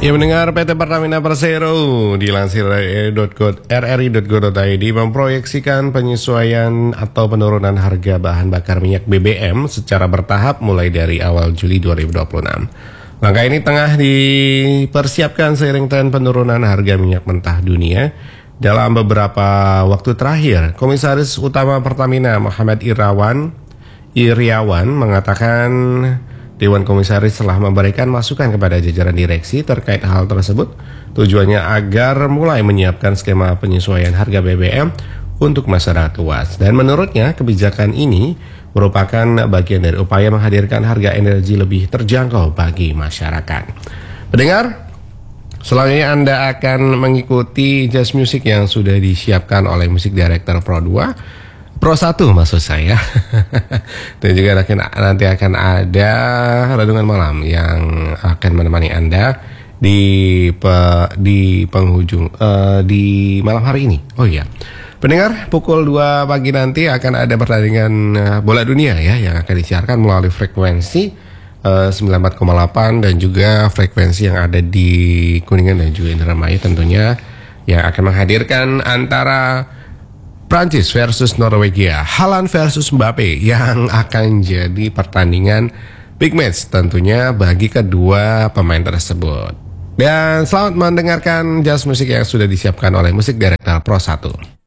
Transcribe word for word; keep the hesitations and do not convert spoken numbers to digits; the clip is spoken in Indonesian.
Ya, mendengar P T Pertamina Persero dilansir R R I titik go titik I D memproyeksikan penyesuaian atau penurunan harga bahan bakar minyak B B M secara bertahap mulai dari awal Juli dua ribu dua puluh enam. Langkah ini tengah dipersiapkan seiring tren penurunan harga minyak mentah dunia. Dalam beberapa waktu terakhir, Komisaris Utama Pertamina Muhammad Irawan Iriawan mengatakan Dewan Komisaris telah memberikan masukan kepada jajaran direksi terkait hal tersebut. Tujuannya agar mulai menyiapkan skema penyesuaian harga B B M untuk masyarakat luas. Dan menurutnya kebijakan ini merupakan bagian dari upaya menghadirkan harga energi lebih terjangkau bagi masyarakat. Pendengar, selanjutnya Anda akan mengikuti jazz music yang sudah disiapkan oleh Music Director Pro dua. Pro satu maksud saya. Dan juga nanti akan ada renungan malam yang akan menemani Anda di pe, di penghujung uh, di malam hari ini. Oh iya. Pendengar, pukul dua pagi nanti akan ada pertandingan uh, bola dunia ya yang akan disiarkan melalui frekuensi uh, sembilan puluh empat koma delapan dan juga frekuensi yang ada di Kuningan dan juga Indramayu tentunya yang akan menghadirkan antara Prancis versus Norwegia, Haaland versus Mbappe yang akan jadi pertandingan big match tentunya bagi kedua pemain tersebut. Dan selamat mendengarkan jazz musik yang sudah disiapkan oleh Music Director Pro satu.